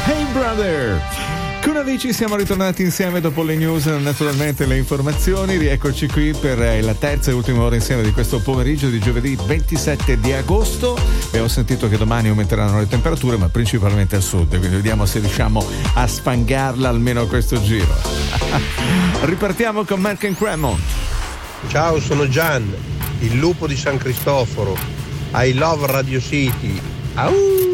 Hey Brother! Con Avicii siamo ritornati insieme dopo le news, naturalmente le informazioni. Rieccoci qui per la terza e ultima ora insieme di questo pomeriggio di giovedì 27 di agosto. Abbiamo sentito che domani aumenteranno le temperature, ma principalmente al sud, quindi vediamo se riusciamo a sfangarla almeno questo giro. Ripartiamo con Mark and Cremont. Ciao, sono Gian, il lupo di San Cristoforo. I love Radio City. Au!